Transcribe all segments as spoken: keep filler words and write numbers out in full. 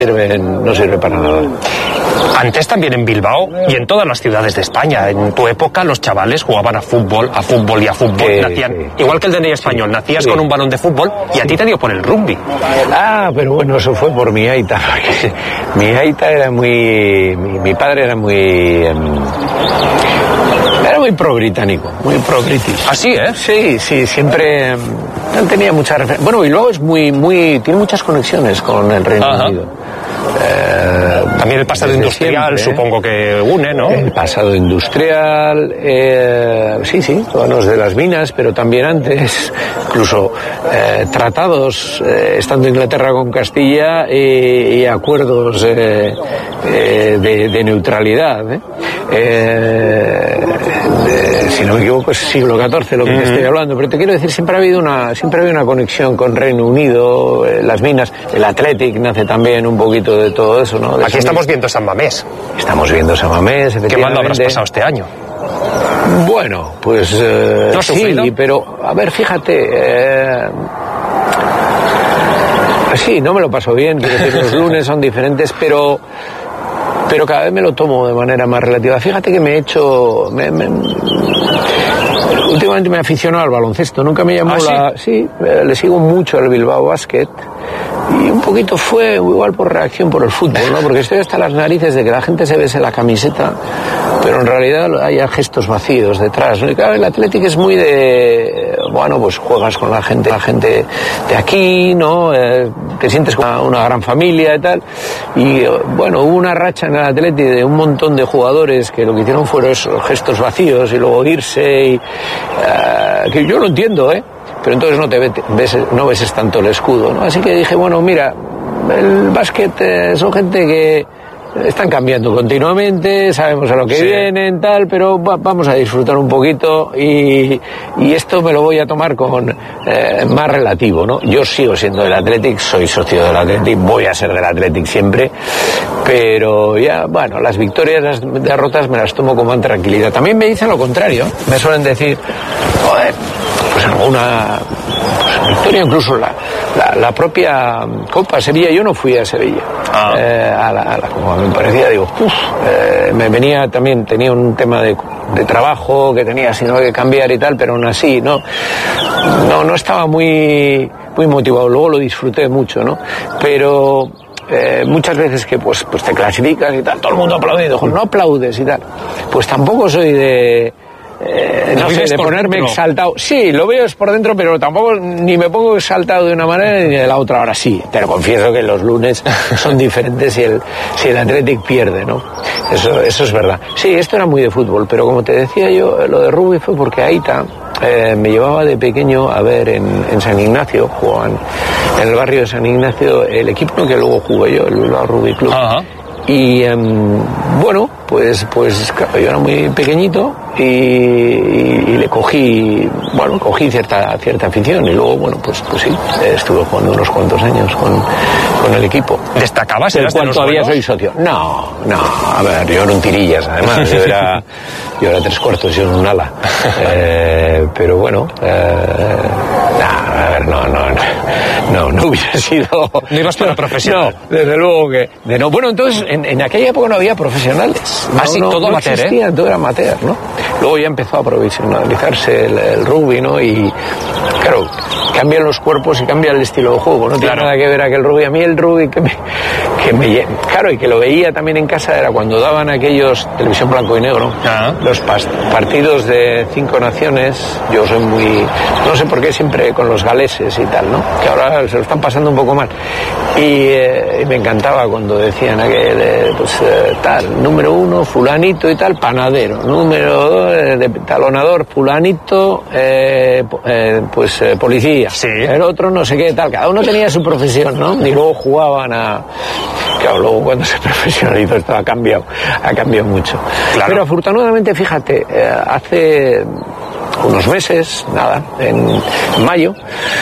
sirven, no sirve para nada. Antes también en Bilbao y en todas las ciudades de España. En tu época los chavales jugaban a fútbol, a fútbol y a fútbol. Sí, Nacían, sí. igual que el D N I español, Sí. nacías Sí. con un balón de fútbol y a ti te dio por el rugby. Ah, pero bueno, eso fue por mi aita. Porque mi aita era muy... Mi, mi padre era muy... Um, era muy pro-británico, muy pro-british. ¿Ah, sí, eh? Sí, sí, siempre... Um, él tenía mucha referencia. Bueno, y luego es muy, muy... Tiene muchas conexiones con el Reino Ajá. Unido. Eh, También el pasado desde industrial, siempre, supongo que une, ¿no? El pasado industrial, eh, sí, sí, los de las minas, pero también antes, incluso eh, tratados, eh, estando Inglaterra con Castilla y, y acuerdos eh, eh, de, de neutralidad. ¿eh? Eh, de, si no me equivoco, es siglo catorce lo que te estoy hablando, pero te quiero decir, siempre ha habido una, siempre ha habido una conexión con Reino Unido, eh, las minas, el Athletic nace también un poquito de todo eso, ¿no? De Aquí estamos viendo San Mamés. Estamos viendo San Mamés, efectivamente. ¿Qué mando habrás pasado este año? Bueno, pues eh, ¿No has sí, sufrido? pero a ver, fíjate, eh, sí, no me lo paso bien, quiero decir, los lunes son diferentes, pero pero cada vez me lo tomo de manera más relativa. Fíjate que me he hecho, me, me, últimamente me he aficionado al baloncesto, nunca me llamó ¿Ah, sí? la, sí, eh, le sigo mucho al Bilbao Basket. Y un poquito fue igual por reacción por el fútbol, ¿no? Porque estoy hasta las narices de que la gente se bese la camiseta, pero en realidad haya gestos vacíos detrás, ¿no? Y claro, el Athletic es muy de, bueno, pues juegas con la gente, la gente de aquí, ¿no? Eh, te sientes con una, una gran familia y tal. Y bueno, hubo una racha en el Athletic de un montón de jugadores que lo que hicieron fueron esos gestos vacíos y luego irse y uh, que yo lo entiendo, ¿eh? Pero entonces no te ves, no ves tanto el escudo, ¿no? Así que dije, bueno, mira, el básquet eh, son gente que están cambiando continuamente, sabemos a lo que sí. vienen, tal, pero va, vamos a disfrutar un poquito y, y esto me lo voy a tomar con eh, más relativo, ¿no? Yo sigo siendo del Athletic, soy socio del Athletic, voy a ser del Athletic siempre, pero ya, bueno, las victorias, las derrotas me las tomo con más tranquilidad. También me dicen lo contrario, me suelen decir, joder, pues alguna pues, victoria, incluso la, la, la propia Copa Sevilla, yo no fui a Sevilla, ah. eh, a, la, a la, como me parecía, digo, uff, eh, me venía también, tenía un tema de, de trabajo que tenía sino que cambiar y tal, pero aún así, no, no, no estaba muy, muy motivado, luego lo disfruté mucho, ¿no? Pero Eh, muchas veces que pues, pues te clasificas y tal, todo el mundo aplaudiendo, no aplaudes y tal, pues tampoco soy de Eh, no sé, de ponerme dentro. Exaltado. Sí, lo veo es por dentro, pero tampoco ni me pongo exaltado de una manera ni de la otra. Ahora sí, te lo confieso que los lunes son diferentes si el, si el Athletic pierde, ¿no? Eso, eso es verdad. Sí, esto era muy de fútbol, pero como te decía yo, lo de rugby fue porque Aita eh, me llevaba de pequeño a ver en, en San Ignacio, jugaban en el barrio de San Ignacio, el equipo que luego jugué yo, el Bilbao Rugby Club. Ajá. Y um, bueno, pues, pues claro, yo era muy pequeñito y, y, y le cogí, bueno, cogí cierta, cierta afición y luego, bueno, pues, pues sí, estuve jugando unos cuantos años con, con el equipo. ¿Destacabas? ¿Del cual todavía soy socio? No, no, a ver, yo era un tirillas, además, yo era, yo era tres cuartos, yo era un ala. Eh, pero bueno, eh, nah, a ver, no, no, no, no, no hubiera sido... No ibas para profesional. No, desde luego que... De no, bueno, entonces, en, en aquella época no había profesionales. Ah, sí, no, todo no amateur, existía, ¿eh? todo era amateur, ¿no? Luego ya empezó a profesionalizarse el, el rugby, ¿no? Y, claro, cambian los cuerpos y cambia el estilo de juego, no tiene claro. nada que ver aquel rugby. A mí el rugby que me, que me... Claro, y que lo veía también en casa era cuando daban aquellos, televisión blanco y negro, ah. los pas, partidos de cinco naciones. Yo soy muy... No sé por qué siempre con los galeses y tal, ¿no? Que ahora se lo están pasando un poco mal. Y, eh, y me encantaba cuando decían aquel, eh, pues eh, tal, número uno, fulanito y tal, panadero. Número dos, eh, de talonador, fulanito, eh, eh, pues eh, policía. Sí. El otro no sé qué tal. Cada uno tenía su profesión, ¿no? Y luego jugaban a... Claro, luego cuando se profesionalizó esto ha cambiado, ha cambiado mucho. Claro. Pero afortunadamente, fíjate, eh, hace unos meses, nada, en mayo,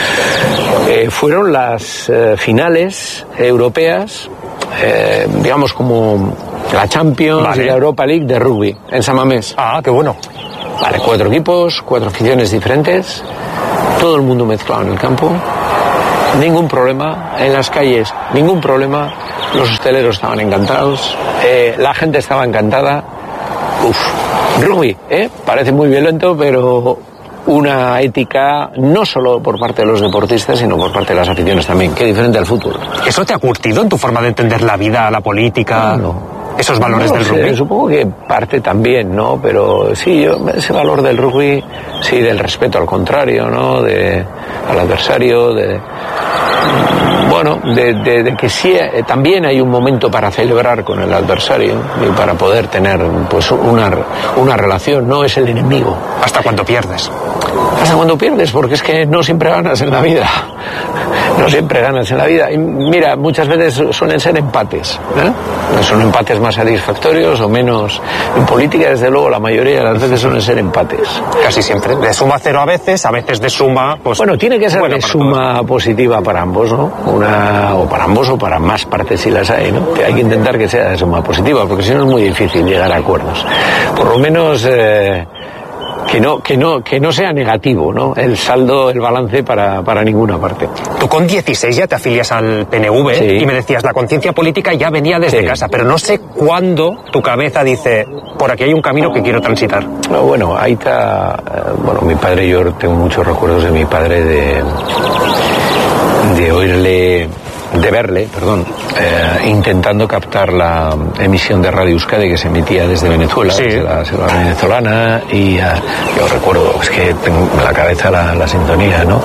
eh, fueron las eh, finales europeas, eh, digamos como la Champions vale. y la Europa League de rugby, en San Mamés. Ah, qué bueno. Vale, cuatro equipos, cuatro aficiones diferentes, todo el mundo mezclado en el campo, ningún problema, en las calles, ningún problema. los hosteleros estaban encantados, eh, la gente estaba encantada. Uf, rugby, ¿eh? Parece muy violento, pero una ética no solo por parte de los deportistas, sino por parte de las aficiones también, que es diferente al fútbol. ¿Eso te ha curtido en tu forma de entender la vida, la política, no, no. esos valores no, del sé, rugby? Supongo que parte también, ¿no? Pero sí, yo, ese valor del rugby, sí, del respeto al contrario, ¿no? De, al adversario, de... Bueno, de, de, de que sí, eh, también hay un momento para celebrar con el adversario y para poder tener pues una, una relación, no es el enemigo. ¿Hasta cuando pierdes? Hasta cuando pierdes, porque es que no siempre ganas en la vida. No siempre ganas en la vida. Y mira, muchas veces suelen ser empates, ¿eh? Son empates más satisfactorios o menos. En política, desde luego, la mayoría de las veces suelen ser empates. Casi siempre. De suma cero a veces, a veces de suma... Pues, bueno, tiene que ser de suma todos. Positiva para ambos, ¿no? Una, o para ambos o para más partes si las hay, ¿no? Que hay que intentar que sea de suma positiva, porque si no es muy difícil llegar a acuerdos. Por lo menos... Eh, Que no, que no, que no sea negativo, ¿no? El saldo, el balance para, para ninguna parte. Tú con dieciséis ya te afilias al P N V, sí. Y me decías, la conciencia política ya venía desde sí. casa, pero no sé cuándo tu cabeza dice, por aquí hay un camino que quiero transitar. No, bueno, ahí está, bueno, mi padre, yo tengo muchos recuerdos de mi padre de, de oírle, de verle, perdón, eh, intentando captar la emisión de Radio Euskadi que se emitía desde Venezuela, sí. desde la selva venezolana, y uh, yo recuerdo, es que tengo en la cabeza la, la sintonía, ¿no?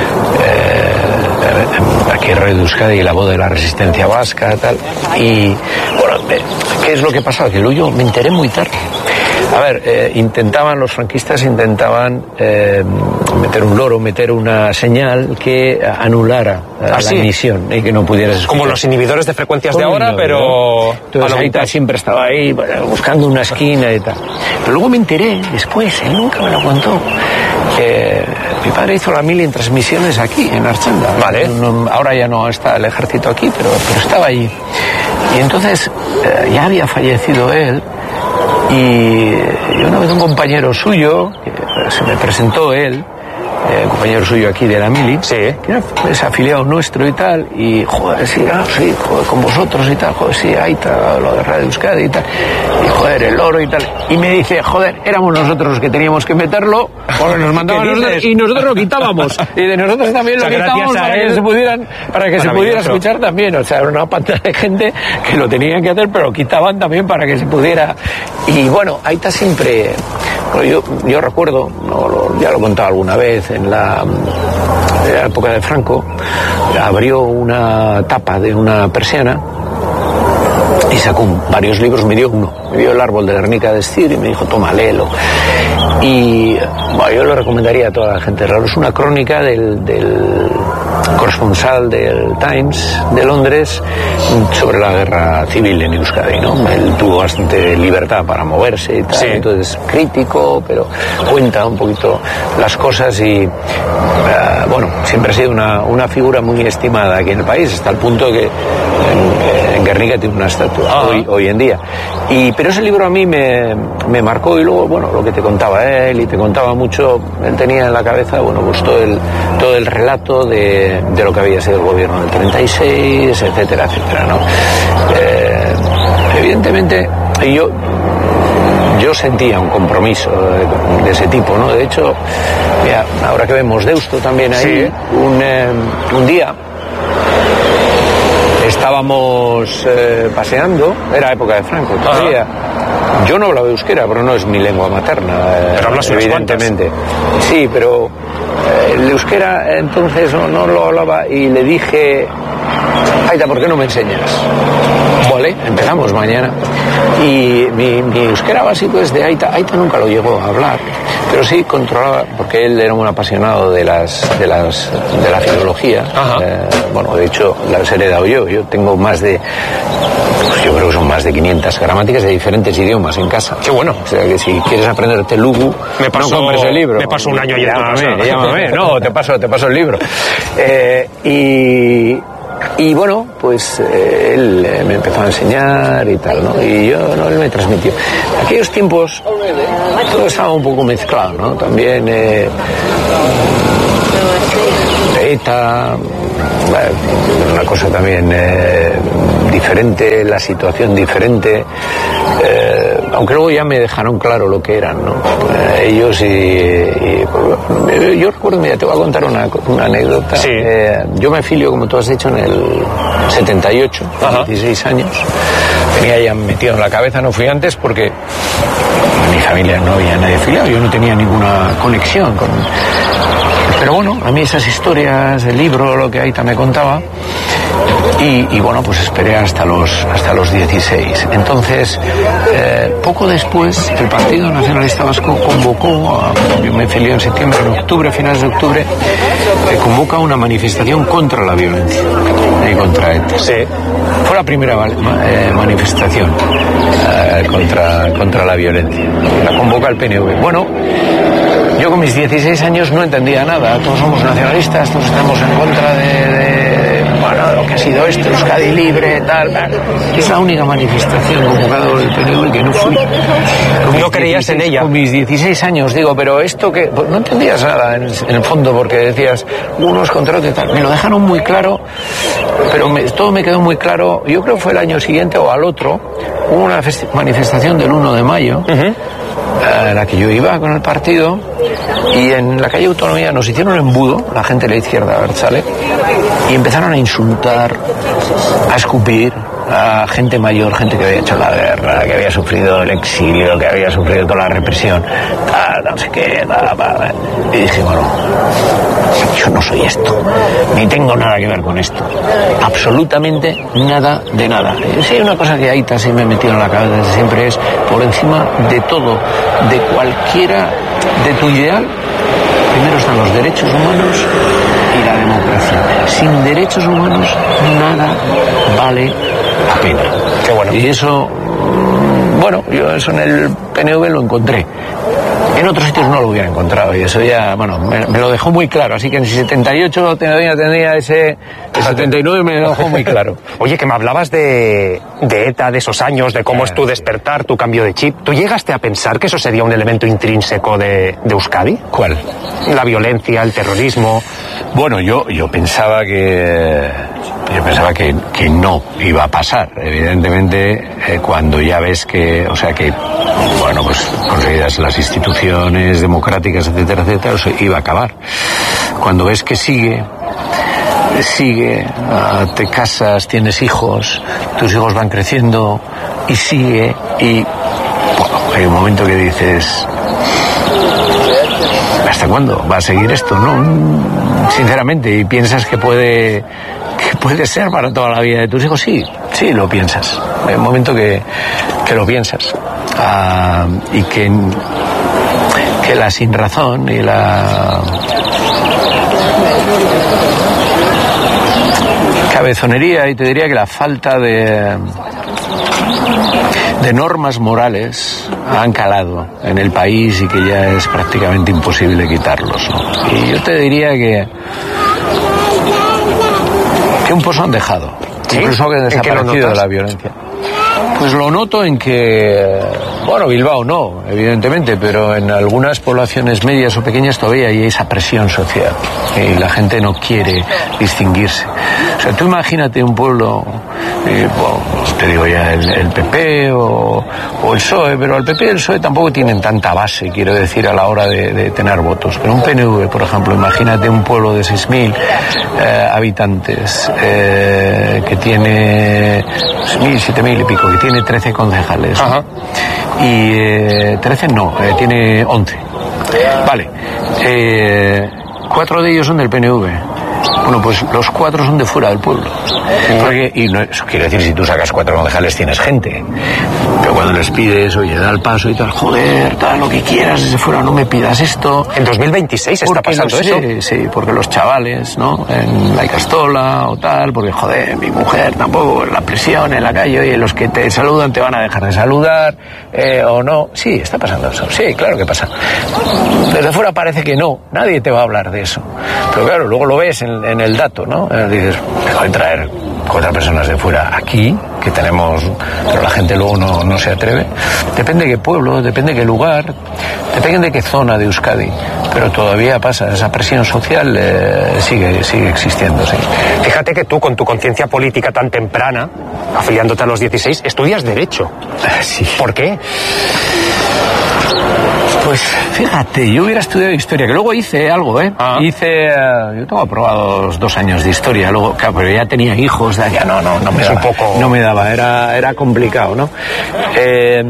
Eh, aquí Radio Euskadi y la voz de la resistencia vasca, tal, y bueno, ¿qué es lo que pasaba? Que yo me enteré muy tarde. A ver, eh, intentaban, los franquistas intentaban eh, meter un loro, meter una señal que anulara eh, ¿Ah, la sí? emisión y que no pudieras escuchar. Como los inhibidores de frecuencias Como de ahora, pero... ¿no? Entonces Aita siempre estaba ahí buscando una esquina y tal. Pero luego me enteré, después, él nunca me lo contó, que mi padre hizo la mili en transmisiones aquí, en Archanda. Vale. No, ahora ya no está el ejército aquí, pero, pero estaba allí. Y entonces eh, ya había fallecido él. Y una vez un compañero suyo, que se me presentó él, eh, compañero suyo aquí de la mili, sí. que era, es afiliado nuestro y tal, y joder, sí, ah, sí, joder, con vosotros y tal, joder, sí, ahí está lo de Radio Euskadi y tal, y joder, el oro y tal, y me dice, joder, éramos nosotros los que teníamos que meterlo, porque nos mandaban nosotros, y nosotros lo quitábamos, y de nosotros también lo o sea, quitábamos para que se pudieran, para que se pudiera escuchar también, o sea, era una pantalla de gente que lo tenían que hacer, pero lo quitaban también para que se pudiera, y bueno, ahí está siempre... Yo, yo recuerdo, no, lo, ya lo he contado alguna vez, en la, en la época de Franco, abrió una tapa de una persiana y sacó un, varios libros, me dio uno, me dio El árbol de Guernica de Estir y me dijo, toma, léelo. Y bueno, yo lo recomendaría a toda la gente. Es una crónica del, del corresponsal del Times de Londres sobre la guerra civil en Euskadi, ¿no? Él tuvo bastante libertad para moverse y tal, sí. Entonces crítico, pero cuenta un poquito las cosas y uh, bueno, siempre ha sido una, una figura muy estimada aquí en el país, hasta el punto que en, en Guernica tiene una estatua ah. hoy, hoy en día. Y, pero ese libro a mí me, me marcó y luego, bueno, lo que te contaba él y te contaba mucho, él tenía en la cabeza, bueno, pues todo el, todo el relato de, de lo que había sido el gobierno del treinta y seis, etcétera, etcétera, ¿no? Eh, evidentemente, yo, yo sentía un compromiso de, de ese tipo, ¿no? De hecho, mira, ahora que vemos Deusto también ahí, sí. un, eh, un día estábamos eh, paseando, era época de Franco todavía. Ajá. Yo no hablaba euskera, pero no es mi lengua materna. Eh, pero hablas evidentemente. Sí, pero eh, el euskera entonces no, no lo hablaba y le dije, Aita, ¿por qué no me enseñas? Vale, empezamos mañana. Y mi, mi euskera básico es de Aita. Aita nunca lo llegó a hablar, pero sí controlaba, porque él era un apasionado de las de las de la filología. Eh, bueno, de hecho, las he heredado yo. Yo tengo más de, pues yo creo que son más de quinientas gramáticas de diferentes idiomas en casa. Qué bueno. O sea que si quieres aprender telugu, me paso, no compres el libro. Me paso un año allí. Llámame, llámame. No, te paso, te paso el libro. Eh, y Y bueno, pues eh, él eh, me empezó a enseñar y tal, ¿no? Y yo, no, él me transmitió. En aquellos tiempos todo estaba un poco mezclado, ¿no? También eh, ETA, una cosa también eh, diferente, la situación diferente, eh, aunque luego ya me dejaron claro lo que eran, ¿no? Eh, ellos y, y pues, yo recuerdo, mira, te voy a contar una, una anécdota. Sí. Eh, yo me filio, como tú has dicho, en el setenta y ocho, Ajá. dieciséis años. Tenía ya metido en la cabeza, no fui antes porque en mi familia no había nadie afiliado, yo no tenía ninguna conexión con... Pero bueno, a mí esas historias, el libro, lo que Aita me contaba, y, y bueno, pues esperé hasta los, hasta los dieciséis. Entonces, eh, poco después, el Partido Nacionalista Vasco convocó, a, yo me filié en septiembre, en octubre, finales de octubre, eh, convoca una manifestación contra la violencia y contra ETA. Sí. Fue la primera eh, manifestación eh, contra, contra la violencia. La convoca el P N V. Bueno, yo con mis dieciséis años no entendía nada. Todos somos nacionalistas, todos estamos en contra de, de, de bueno, lo que ha sido esto, Euskadi libre, tal, tal. Es la única manifestación convocada por el P N V que no fui. No creías en ella. Con mis dieciséis años, digo, pero esto que... Pues no entendías nada en, en el fondo, porque decías, unos contra otros y tal. Me lo dejaron muy claro, pero me, todo me quedó muy claro. Yo creo que fue el año siguiente o al otro, hubo una manifestación del uno de mayo, uh-huh. a la que yo iba con el partido, y en la calle Autonomía nos hicieron embudo, la gente de la izquierda abertzale, y empezaron a insultar, a escupir a gente mayor, gente que había hecho la guerra, que había sufrido el exilio, que había sufrido toda la represión, tal, no sé qué, tal, tal. Y dije, bueno, yo no soy esto, ni tengo nada que ver con esto, absolutamente nada de nada. Si hay una cosa que Aita sí me metió en la cabeza desde siempre, es por encima de todo, de cualquiera, de tu ideal, primero están los derechos humanos y la democracia. Sin derechos humanos nada vale la pena. Qué bueno. Y eso, bueno, yo eso en el P N V lo encontré. En otros sitios no lo hubiera encontrado, y eso ya, bueno, me, me lo dejó muy claro. Así que en setenta y ocho todavía tenía ese, el setenta y nueve me lo dejó muy claro. Oye, que me hablabas de, de ETA, de esos años, de cómo es tu despertar, tu cambio de chip. ¿Tú llegaste a pensar que eso sería un elemento intrínseco de, de Euskadi? ¿Cuál? La violencia, el terrorismo. Bueno, yo, yo pensaba que... Yo pensaba que, que no iba a pasar. Evidentemente, eh, cuando ya ves que, o sea, que, bueno, pues conseguidas las instituciones democráticas, etcétera, etcétera, eso iba a acabar. Cuando ves que sigue, sigue, uh, te casas, tienes hijos, tus hijos van creciendo y sigue, y bueno, hay un momento que dices, ¿hasta cuándo va a seguir esto? No, sinceramente, y piensas que puede... que puede ser para toda la vida de tus hijos, sí, sí lo piensas. Hay un momento que, que lo piensas. Uh, y que, que la sinrazón y la cabezonería, y te diría que la falta de, de normas morales han calado en el país y que ya es prácticamente imposible quitarlos, ¿no? Y yo te diría que que un pozo han dejado, ¿sí? Incluso que han desaparecido de la violencia. Pues lo noto en que, bueno, Bilbao no, evidentemente, pero en algunas poblaciones medias o pequeñas todavía hay esa presión social y la gente no quiere distinguirse. O sea, tú imagínate un pueblo, eh, bueno, te digo ya el, el P P o, o el P S O E, pero el P P y el P S O E tampoco tienen tanta base, quiero decir, a la hora de, de tener votos. Pero un P N V, por ejemplo, imagínate un pueblo de seis mil eh, habitantes, eh, que tiene seis mil, siete mil y pico, que tiene trece concejales. Ajá. Y eh, trece no, eh, tiene once. Vale, eh, cuatro de ellos son del P N V. Bueno, pues los cuatro son de fuera del pueblo. Porque, y no, eso quiere decir, si tú sacas cuatro concejales tienes gente. Pero cuando les pides, oye, da el paso y tal, joder, tal, lo que quieras desde fuera, no me pidas esto. En dos mil veintiséis está pasando no sé, eso. Sí, porque los chavales, ¿no? En la Icastola o tal, porque joder, mi mujer tampoco, la presión en la calle, y los que te saludan te van a dejar de saludar, eh, o no. Sí, está pasando eso. Sí, claro que pasa. Desde fuera parece que no, nadie te va a hablar de eso. Pero claro, luego lo ves en, en el dato, ¿no? Eh, dices, dejo de traer contra personas de fuera. Aquí, que tenemos, pero la gente luego no, no se atreve. Depende de qué pueblo, depende de qué lugar, depende de qué zona de Euskadi, pero todavía pasa, esa presión social eh, sigue, sigue existiendo, sí. Fíjate que tú, con tu conciencia política tan temprana, afiliándote a los dieciséis, estudias Derecho. Sí. ¿Por qué? Pues fíjate, yo hubiera estudiado Historia, que luego hice algo, ¿eh? Ah. Hice, uh, yo tengo aprobados dos años de Historia, luego, claro, pero ya tenía hijos, ya no, no, no me daba, un poco... no me daba, era, era complicado, ¿no? Eh,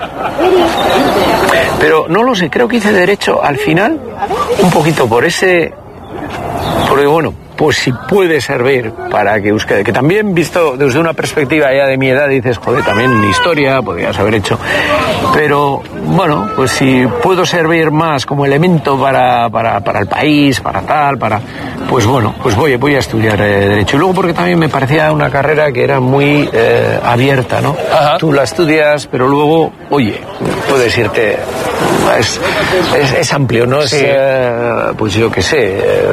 pero no lo sé, creo que hice Derecho al final, un poquito por ese, porque bueno, pues si puede servir para que Euskadi, que también visto desde una perspectiva ya de mi edad dices, joder, también historia podrías haber hecho, pero bueno, pues si puedo servir más como elemento para, para, para el país, para tal, para, pues bueno, pues voy, voy a estudiar eh, Derecho. Y luego porque también me parecía una carrera que era muy eh, abierta, ¿no? Ajá. Tú la estudias, pero luego, oye, puedes irte, es, es, es amplio, ¿no? Sí. Es, eh, pues yo qué sé, eh,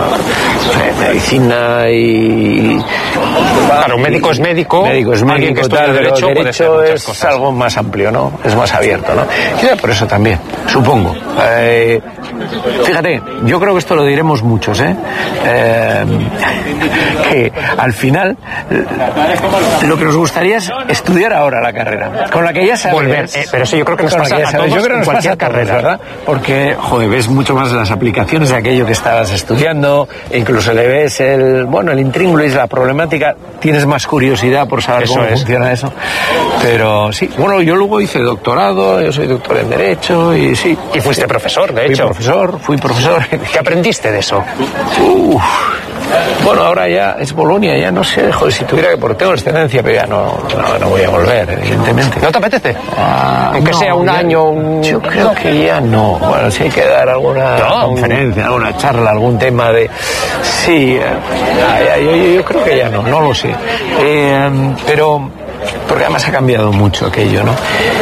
medicina y... Claro, un médico es médico, médico es médico, alguien que estudia tal, Derecho, pero Derecho es cosas. Algo más amplio, ¿no? Es más abierto, ¿no? Y por eso también, supongo. Eh, fíjate, yo creo que esto lo diremos muchos, ¿eh? eh que al final lo que nos gustaría es estudiar ahora la carrera, con la que ya sabes... Volver, eh, pero eso yo creo que nos pasa a todos, yo creo que nos cualquier pasa a carrera, todos, ¿verdad? Porque, joder, ves mucho más las aplicaciones de aquello que estabas estudiando, incluso le ves el, bueno, el intríngulis, la problemática, tienes más curiosidad por saber eso cómo es. Funciona eso. Pero sí, bueno, yo luego hice doctorado, yo soy doctor en Derecho y sí. Y fuiste sí. profesor, de hecho. Fui profesor, fui profesor. ¿Qué aprendiste de eso? Uf. Bueno, ahora ya es Bolonia, ya no sé, joder, si tuviera que, porque tengo excedencia, pero ya no, no, no voy a volver, evidentemente. ¿No te apetece? Ah, Aunque no, sea un ya, año, un... Yo creo que ya no. Bueno, si hay que dar alguna no, conferencia, alguna charla, algún tema de... Sí, eh, yo, yo, yo creo que ya no, no lo sé. Eh, pero... Porque además ha cambiado mucho aquello, ¿no?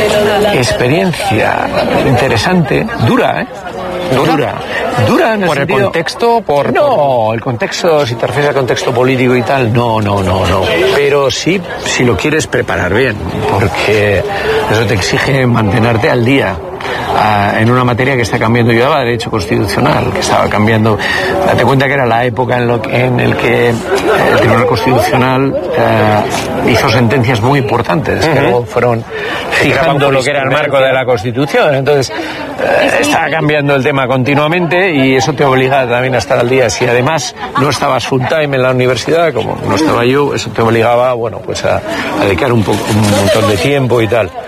Experiencia interesante, dura, ¿eh? Dura. Dura en el ¿Por sentido... el contexto? Por, no, el contexto, si te refieres al contexto político y tal, no, no, no, no. Pero sí, si lo quieres preparar bien, porque eso te exige mantenerte al día. Uh, en una materia que está cambiando. Yo daba Derecho Constitucional, que estaba cambiando. Date cuenta que era la época en, lo que, en el que el Tribunal Constitucional uh, hizo sentencias muy importantes, uh-huh. que luego fueron fijando lo que era el marco de la Constitución. Entonces, uh, estaba cambiando el tema continuamente y eso te obliga también a estar al día. Si además no estabas full time en la universidad, como no estaba yo, eso te obligaba, bueno, pues a, a dedicar un, poco, un montón de tiempo y tal.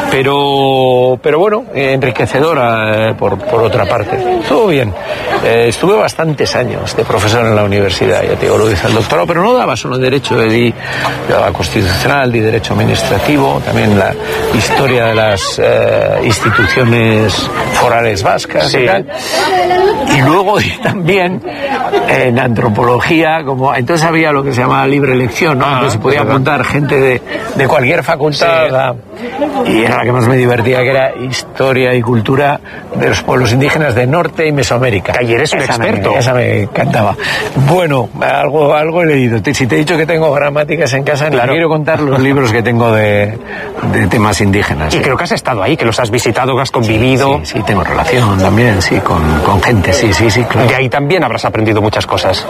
Pero, pero bueno, enriquecedora eh, por, por otra parte. Todo bien. Eh, estuve bastantes años de profesor en la universidad, ya te digo, lo dice el doctorado, pero no daba solo Derecho, eh, di, daba Constitucional, di Derecho Administrativo, también la historia de las eh, instituciones forales vascas sí. y tal. Y luego di también en Antropología, como entonces había lo que se llamaba libre elección, ¿no? Ah, entonces se podía apuntar gente de, de cualquier facultad sí. a, y era la que más me divertía, que era Historia y Cultura de los pueblos indígenas de Norte y Mesoamérica. Que ayer es un esa experto. Me, esa me encantaba. Bueno, algo, algo he leído. Si te he dicho que tengo gramáticas en casa, claro. quiero contar los libros que tengo de, de temas indígenas. Y ¿sí? creo que has estado ahí, que los has visitado, que has convivido. Sí, sí, sí tengo relación también, sí, con, con gente, sí, sí, sí, claro. De ahí también habrás aprendido muchas cosas.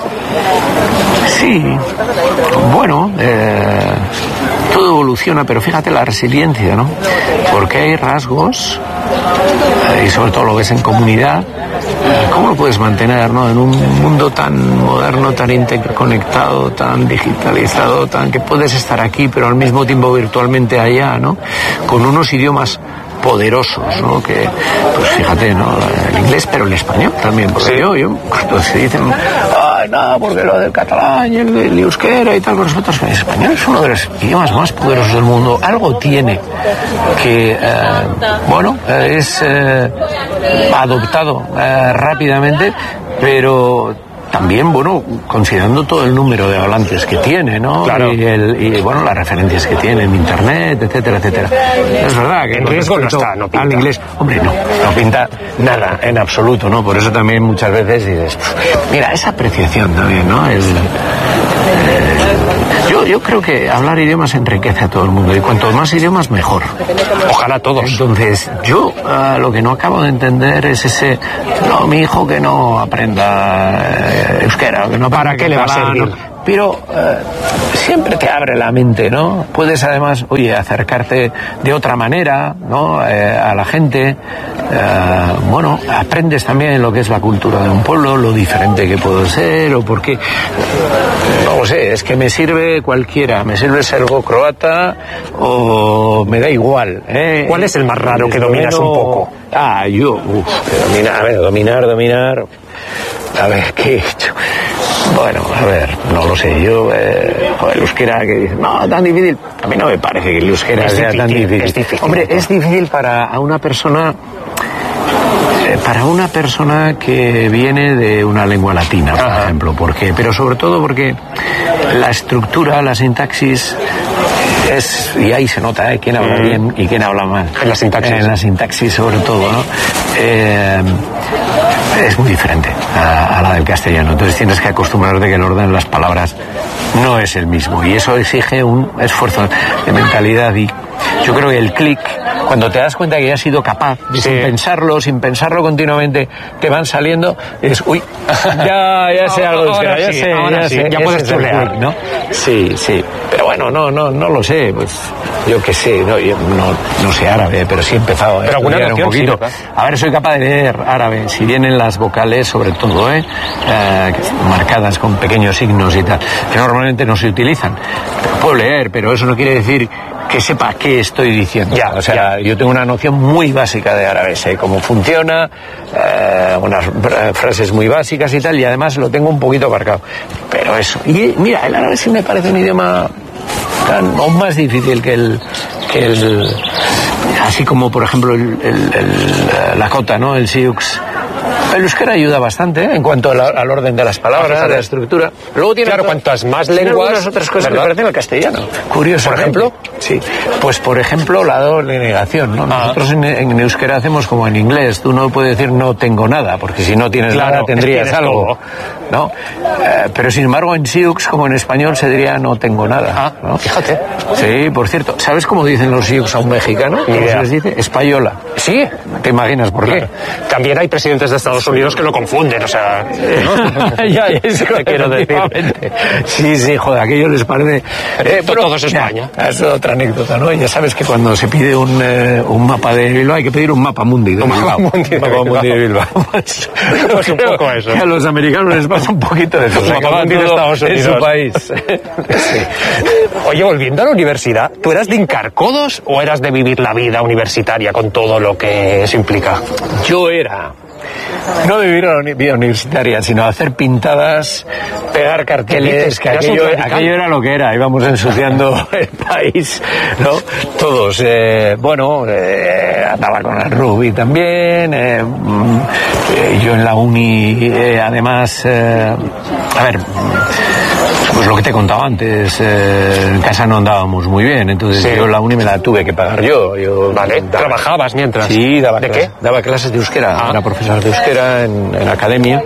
Sí, bueno, eh, todo evoluciona, pero fíjate la resiliencia, ¿no? Porque hay rasgos, eh, y sobre todo lo ves en comunidad, eh, ¿cómo lo puedes mantener, no? En un mundo tan moderno, tan interconectado, tan digitalizado, tan que puedes estar aquí, pero al mismo tiempo virtualmente allá, ¿no? Con unos idiomas poderosos, ¿no? Que, pues fíjate, ¿no? El inglés, pero el español también, porque sí. yo, yo, cuando se dicen, ay, nada, porque lo del catalán y el, el euskera y tal, con nosotros, el español es uno de los idiomas más poderosos del mundo, algo tiene que, eh, bueno, eh, es eh, adoptado eh, rápidamente, pero también, bueno, considerando todo el número de hablantes que tiene, ¿no? Claro. Y, el, y bueno, las referencias que tiene en internet, etcétera, etcétera. Es verdad que en riesgo no está, no pinta. Al inglés, hombre, no, no pinta nada, en absoluto, ¿no? Por eso también muchas veces dices, mira, esa apreciación también, ¿no? Es, eh, yo, yo creo que hablar idiomas enriquece a todo el mundo y cuanto más idiomas mejor. Ojalá todos. Entonces, yo uh, lo que no acabo de entender es ese, no, mi hijo que no aprenda eh, euskera, que no ¿para qué le va a servir? No, pero eh, siempre te abre la mente, ¿no? Puedes además, oye, acercarte de otra manera, ¿no? Eh, a la gente. Eh, bueno, aprendes también lo que es la cultura de un pueblo, lo diferente que puedo ser, o por qué. No lo sé, es que me sirve cualquiera. Me sirve serbo-croata o me da igual, ¿eh? ¿Cuál es el más raro que dominas un poco? Ah, yo, uff, dominar, a ver, dominar, dominar. A ver, ¿qué he hecho? Bueno, a ver, no lo sé, yo, eh, joder, el euskera que dice, no, tan difícil, a mí no me parece que el euskera es sea difícil, tan difícil. Es difícil. Hombre, es difícil para a una persona, eh, para una persona que viene de una lengua latina, por Ajá. ejemplo, porque, pero sobre todo porque la estructura, la sintaxis, es, y ahí se nota, ¿eh? Quién habla mm. bien y quién habla mal. En la sintaxis. En la sintaxis, sobre todo, ¿no? Eh, es muy diferente a, a la del castellano. Entonces tienes que acostumbrarte que el orden de las palabras no es el mismo. Y eso exige un esfuerzo de mentalidad. Y yo creo que el clic, cuando te das cuenta que ya has sido capaz, de, sí. sin pensarlo, sin pensarlo continuamente, te van saliendo, es, uy, ya, ya sé algo de euskera, ya sí, sé, ya sí, sé. Ya puedes chulear, ¿no? Sí, sí. Pero bueno, no, no, no lo sé, pues yo qué sé, no, yo no, no sé árabe, pero sí he empezado a pero estudiar un poquito. Sí, a ver, soy capaz de leer árabe, si vienen las vocales, sobre todo, ¿eh? Eh, marcadas con pequeños signos y tal, que normalmente no se utilizan. Puedo leer, pero eso no quiere decir que sepa qué estoy diciendo. Ya, o sea, ya. Yo tengo una noción muy básica de árabe, sé cómo funciona, eh, unas frases muy básicas y tal, y además lo tengo un poquito aparcado. Pero eso. Y mira, el árabe sí me parece un idioma tan o más difícil que el que el así como por ejemplo el, el, el la cota, ¿no? El siux. El euskera ayuda bastante, ¿eh? En cuanto la, al orden de las palabras, a la estructura. Luego tiene claro, otras, cuantas más tiene lenguas, otras cosas, ¿verdad?, que parecen al castellano. Curioso. Por ejemplo, sí. Pues por ejemplo la doble negación, ¿no? Ah. Nosotros en, en euskera hacemos como en inglés. Tú no puedes decir no tengo nada, porque si no tienes claro, nada tendrías es algo, todo. ¿No? Eh, pero sin embargo en siux, como en español, se diría no tengo nada. Ah, ¿no? Fíjate. Sí, por cierto, ¿sabes cómo dicen los siux a un mexicano? Ni idea. Se les dice española. Sí. ¿Te imaginas por claro. qué? También hay presidentes de Estados Unidos que lo confunden, o sea... ¿no? ya, eso te quiero decir. Sí, sí, joder, aquello les parece... Eh, pero todo es España. Ya, es otra anécdota, ¿no? Ya sabes que cuando se pide un, eh, un mapa de Bilbao hay que pedir un mapa mundi de Bilbao. Un mapa mundi de, mapa Bilbao. Mundi de Bilbao. Pues, pues un poco eso. A los americanos les pasa un poquito de eso. Un mapa mundi de Estados Unidos. En su país. Sí. Oye, volviendo a la universidad, ¿tú eras de hincar codos o eras de vivir la vida universitaria con todo lo que eso implica? Yo era... No de vivir a la vida universitaria, sino hacer pintadas, pegar carteles, que aquello, aquello era lo que era, íbamos ensuciando el país, ¿no? Todos. Eh, bueno, eh, andaba con el rugby también, eh, eh, yo en la uni, eh, además, eh, a ver... Pues lo que te he contado antes, eh, en casa no andábamos muy bien, entonces sí. yo la uni me la tuve que pagar yo. yo vale, daba, ¿trabajabas mientras? Sí, daba ¿De clases, qué? Daba clases de euskera, ah. era profesor de euskera en, en academia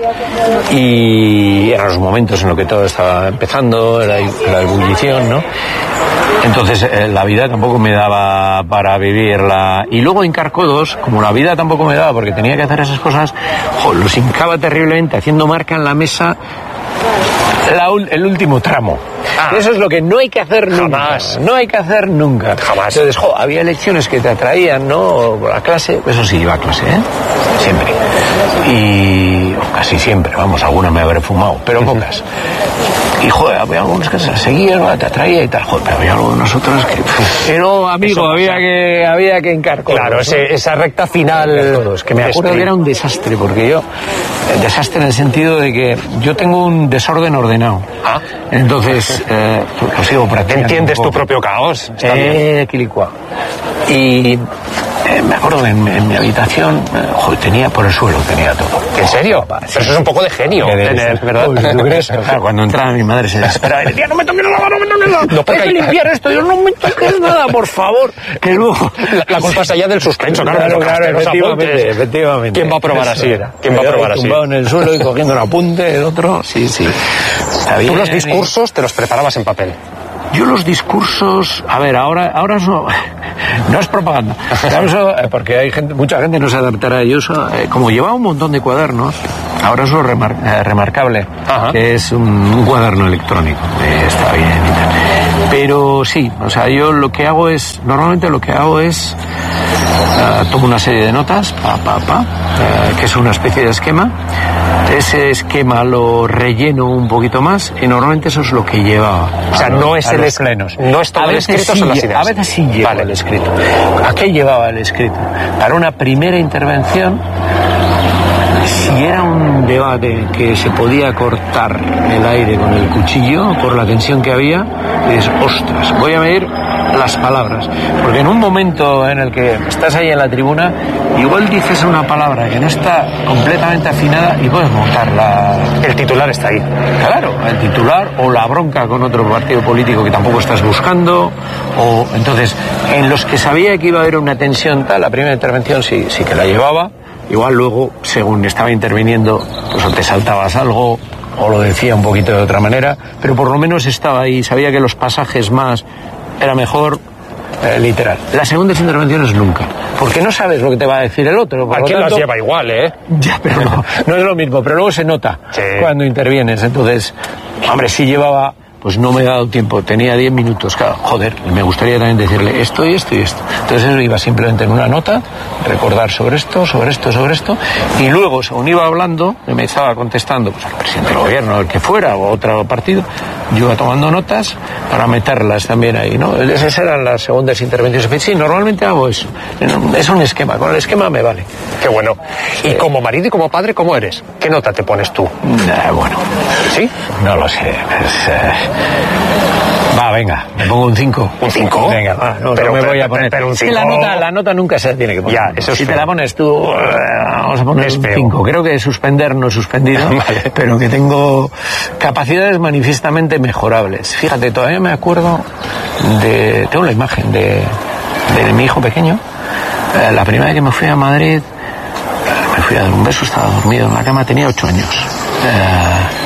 y eran los momentos en los que todo estaba empezando, la, la ebullición, ¿no? Entonces eh, la vida tampoco me daba para vivirla. Y luego hincar codos, como la vida tampoco me daba porque tenía que hacer esas cosas, jo, los hincaba terriblemente haciendo marca en la mesa. La, el último tramo. Ah, eso es lo que no hay que hacer nunca. Jamás. No hay que hacer nunca. Jamás. Entonces, jo, había lecciones que te atraían, ¿no? A clase, eso sí, iba a clase, ¿eh? Siempre. Y oh, casi siempre, vamos, alguna me habré fumado, pero pocas. Y, joder, había algunas que se seguían, te atraía y tal, joder, pero había algunas otras que... Pero, amigo, había que, había que hincar codos. Claro, ese, ¿no? Esa recta final... Todos, que me acuerdo que era un desastre, porque yo... Desastre en el sentido de que yo tengo un desorden ordenado. Ah. Entonces, eh, lo sigo practicando. ¿Entiendes tu propio caos? Eh, quilicua. Y... Eh, me acuerdo en, en mi habitación, eh, joder, tenía por el suelo, tenía todo. ¿En serio? Pero sí. Eso es un poco de genio, tener, ¿verdad? Uy, ¿tú crees? Claro, cuando entraba mi madre se desesperaba y decía, no me toques nada, no me toques nada. No, hay que limpiar esto, yo no me toques nada, por favor. Que luego... La, la culpa es allá del suspenso, claro. Claro, claro, efectivamente, efectivamente. ¿Quién va a probar así? ¿Quién va a probar así? Tumbado en el suelo y cogiendo un apunte, el otro, sí, sí. Está bien, ¿tú los discursos te los preparabas en papel? Yo los discursos, a ver, ahora, ahora no, no es propaganda, eso, porque hay gente, mucha gente no se adaptará a ellos. Eh, como lleva un montón de cuadernos, ahora es lo remar, eh, remarcable, Ajá. que es un, un cuaderno electrónico, eh, está bien y tal. Pero sí, o sea, yo lo que hago es, normalmente lo que hago es, uh, tomo una serie de notas, pa, pa, pa, uh, que es una especie de esquema. Ese esquema lo relleno un poquito más y normalmente eso es lo que llevaba. O sea, no es el plenos. No es todo el escrito, sí, son las ideas. A veces sí lleva vale. el escrito. ¿A qué llevaba el escrito? Para una primera intervención, si era un debate que se podía cortar el aire con el cuchillo por la tensión que había, dices, ostras, voy a medir las palabras, porque en un momento en el que estás ahí en la tribuna, igual dices una palabra que no está completamente afinada y puedes montarla. El titular está ahí. Claro, el titular o la bronca con otro partido político que tampoco estás buscando, o entonces, en los que sabía que iba a haber una tensión tal, la primera intervención sí, sí que la llevaba. Igual luego, según estaba interviniendo, pues o te saltabas algo o lo decía un poquito de otra manera, pero por lo menos estaba ahí, sabía que los pasajes más era mejor eh, literal. Las segundas intervenciones nunca, porque no sabes lo que te va a decir el otro. Por Aquí lo tanto, las lleva igual, ¿eh? Ya, pero no, no es lo mismo, pero luego se nota sí. cuando intervienes. Entonces, hombre, sí llevaba... Pues no me he dado tiempo, tenía diez minutos, claro, joder, me gustaría también decirle esto y esto y esto. Entonces eso iba simplemente en una nota, recordar sobre esto, sobre esto, sobre esto, y luego, según iba hablando, me estaba contestando pues, al presidente del gobierno, el que fuera, o otro partido, yo iba tomando notas para meterlas también ahí, ¿no? Esas eran las segundas intervenciones. Sí, normalmente hago eso, es un esquema, con el esquema me vale. Qué bueno. Sí. Y como marido y como padre, ¿cómo eres? ¿Qué nota te pones tú? Nah, bueno. ¿Sí? No lo sé, es... Uh... Va, venga, me pongo un cinco. ¿Un cinco? Venga, va, no, pero no me pero, voy a poner. Pero un cinco... Es que la nota, la nota nunca se tiene que poner. Ya, eso es si feo. te la pones tú, uh, vamos a poner es un cinco. Creo que suspender no he suspendido, vale. pero que tengo capacidades manifiestamente mejorables. Fíjate, todavía me acuerdo de... Tengo la imagen de, de mi hijo pequeño. Eh, la primera vez que me fui a Madrid, me fui a dar un beso, estaba dormido en la cama, tenía ocho años. Eh,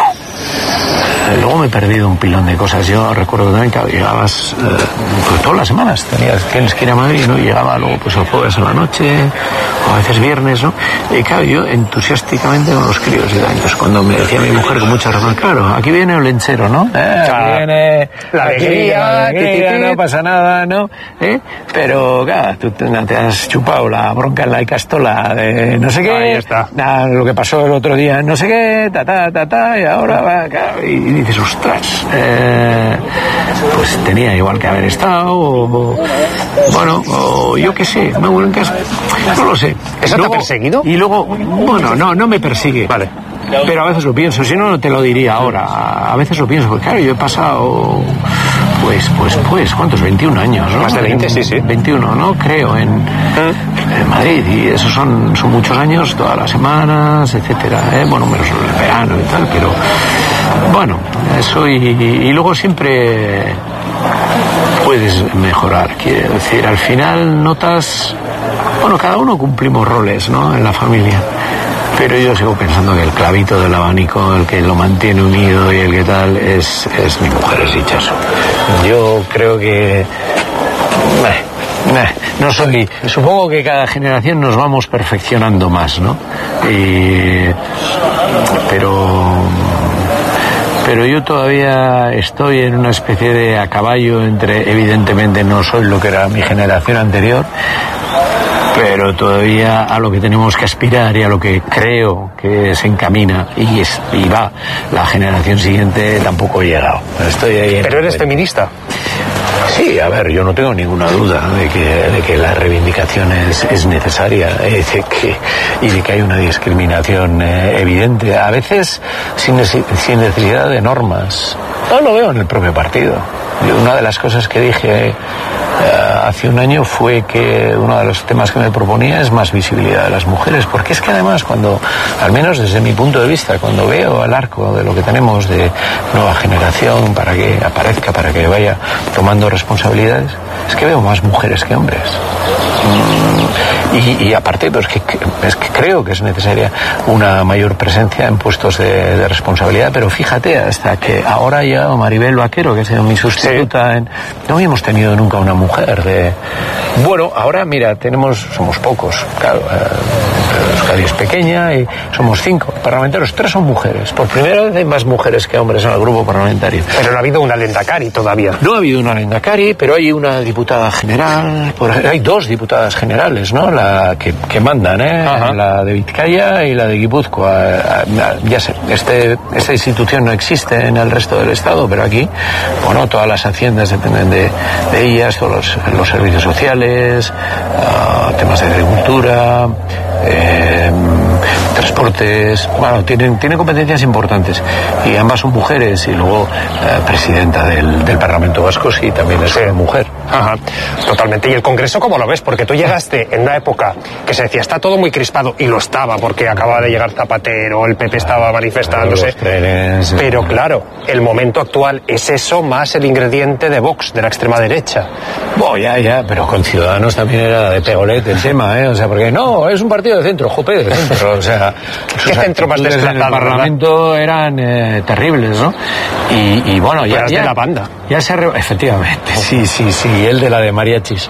Luego me he perdido un pilón de cosas. Yo recuerdo también que llegabas eh, pues todas las semanas, tenías tienes que ir a Madrid, ¿no? Y llegaba luego pues el jueves a la noche, o a veces viernes, ¿no? Y claro, yo entusiásticamente con los críos y tal. Entonces cuando me decía mi mujer con mucha razón, claro, aquí viene el lenchero, ¿no? Eh, aquí viene la alegría, alegría no pasa nada, ¿no? ¿Eh? Pero claro, tú te, te has chupado la bronca en la Icastola de no sé qué. Ahí está. Nada, lo que pasó el otro día, no sé qué, ta, ta, ta, ta, y ahora va, claro, y dices, ostras, eh, pues tenía igual que haber estado, o, bueno, o yo qué sé, me vuelvo en casa, no lo sé. ¿Eso te ha perseguido? Y luego, bueno, no, no me persigue. Vale. Pero a veces lo pienso, si no, no te lo diría ahora. A veces lo pienso, porque claro, yo he pasado, pues, pues, pues, ¿cuántos? veintiún años, ¿no? Más de veinte, sí, sí. veintiuno, ¿no? Creo, en, ¿Eh? en Madrid, y esos son, son muchos años, todas las semanas, etcétera, ¿eh? Bueno, menos el verano y tal, pero, bueno, eso y, y luego siempre puedes mejorar, quiero decir, al final notas, bueno, cada uno cumplimos roles, ¿no? En la familia. Pero yo sigo pensando que el clavito del abanico, el que lo mantiene unido y el que tal, es, es mi mujer, es Itxaso. Yo creo que... Eh, eh, no soy... Supongo que cada generación nos vamos perfeccionando más, ¿no? Y, pero... Pero yo todavía estoy en una especie de a caballo entre... Evidentemente no soy lo que era mi generación anterior, pero todavía a lo que tenemos que aspirar y a lo que creo que se encamina y, es, y va la generación siguiente tampoco he llegado. Estoy ahí. ¿Pero eres feminista? Sí, a ver, yo no tengo ninguna duda de que, de que la reivindicación es, es necesaria eh, de que, y de que hay una discriminación eh, evidente, a veces sin, sin necesidad de normas. No lo veo en el propio partido. Yo, una de las cosas que dije eh, hace un año fue que uno de los temas que me proponía es más visibilidad de las mujeres, porque es que además cuando, al menos desde mi punto de vista, cuando veo el arco de lo que tenemos de nueva generación para que aparezca, para que vaya tomando responsabilidades, es que veo más mujeres que hombres. Y, y aparte, pues que, que, es que creo que es necesaria una mayor presencia en puestos de, de responsabilidad, pero fíjate, hasta que ahora ya Maribel Vaquero, que ha sido mi sustituta, sí. en, no habíamos tenido nunca una mujer de... Bueno, ahora mira, tenemos, somos pocos, claro, eh, Euskadi es pequeña y somos cinco parlamentarios, tres son mujeres. Por primera vez hay más mujeres que hombres en el grupo parlamentario. Pero no ha habido una Lehendakari todavía. No ha habido una Lehendakari, pero hay una diputada general, por, hay dos diputadas generales, ¿no? La que, que mandan, ¿eh? Ajá. La de Vizcaya y la de Guipúzcoa. Ya sé, este, esta institución no existe en el resto del Estado, pero aquí, bueno, todas las haciendas dependen de, de ellas, todos los, los servicios sociales, uh, temas de agricultura, eh, transportes, bueno, tienen, tienen competencias importantes y ambas son mujeres y luego eh, presidenta del, del Parlamento Vasco sí también es una mujer. Ajá, totalmente. ¿Y el Congreso cómo lo ves? Porque tú llegaste en una época que se decía está todo muy crispado y lo estaba porque acababa de llegar Zapatero, el P P estaba manifestándose, trenes, pero claro, el momento actual es eso más el ingrediente de Vox, de la extrema derecha. Bueno, ya, ya, pero con Ciudadanos también era de pegolet el tema, ¿eh? O sea, porque no, es un partido de centro, jope, de centro, o sea, ¿qué centro más desplazado? En el Parlamento ¿verdad? Eran eh, terribles, ¿no? Y, y bueno, ya, ya de la banda. Ya se re... efectivamente, sí, sí, sí, el de la de mariachis.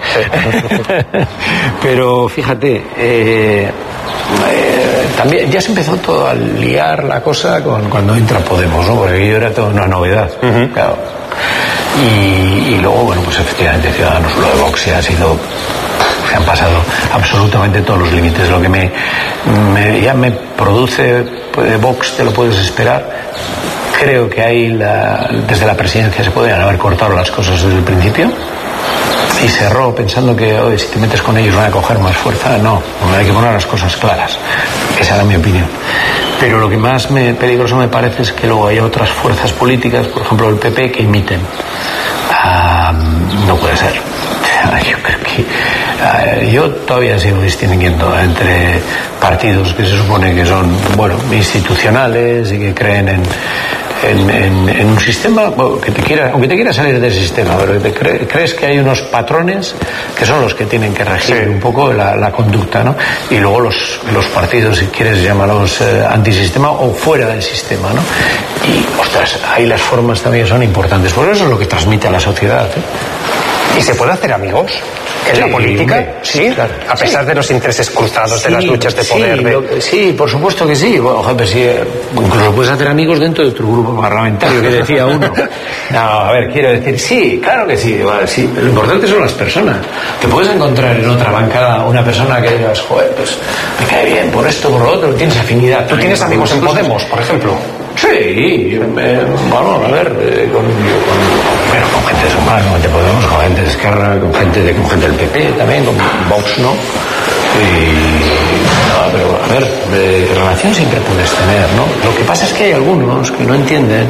Pero fíjate, eh, eh, también ya se empezó todo a liar la cosa con cuando entra Podemos, ¿no? Porque yo era toda una novedad, uh-huh. Claro. Y, y luego, bueno, pues efectivamente Ciudadanos, lo de Vox ya ha sido, se han pasado absolutamente todos los límites. Lo que me, me ya me produce de Vox, te lo puedes esperar. Creo que ahí la, desde la presidencia se podrían haber cortado las cosas desde el principio y cerró pensando que oye, si te metes con ellos van a coger más fuerza. No, hay que poner las cosas claras. Esa era mi opinión. Pero lo que más me, peligroso me parece es que luego hay otras fuerzas políticas, por ejemplo el P P, que imiten. Uh, no puede ser. Yo creo que uh, yo todavía sigo distinguiendo entre partidos que se supone que son, bueno, institucionales y que creen en En, en, en un sistema, bueno, que te quiera, aunque te quiera salir del sistema, pero te cre, crees que hay unos patrones que son los que tienen que regir sí. un poco la, la conducta, ¿no? Y luego los, los partidos, si quieres, llámalos eh, antisistema o fuera del sistema, ¿no? Y, ostras, ahí las formas también son importantes, porque eso es lo que transmite a la sociedad, ¿eh? ¿Y se puede hacer amigos en sí, la política? Hombre, sí, claro. A pesar sí. de los intereses cruzados, sí, de las luchas de poder. Sí, de... Lo, sí, por supuesto que sí. Bueno, joder, sí, incluso puedes hacer amigos dentro de tu grupo parlamentario, que decía uno. No, a ver, quiero decir, sí, claro que sí. Vale, sí. Lo importante son las personas. Te puedes encontrar en otra bancada una persona que digas, joder, pues me cae bien por esto, por lo otro, tienes afinidad. ¿Tú tienes amigos en Podemos, por ejemplo? Sí, eh, vamos a ver, eh, con, yo, con, bueno, con gente de Sumar, con gente de Podemos, con gente de Esquerra, con gente, de, con gente del P P también, con Vox, ¿no? Y, no, pero a ver, de, de relación siempre puedes tener, ¿no? Lo que pasa es que hay algunos que no entienden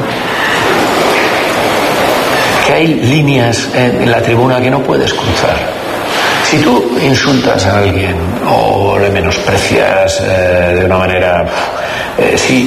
que hay líneas en, en la tribuna que no puedes cruzar. Si tú insultas a alguien o le menosprecias eh, de una manera, eh, si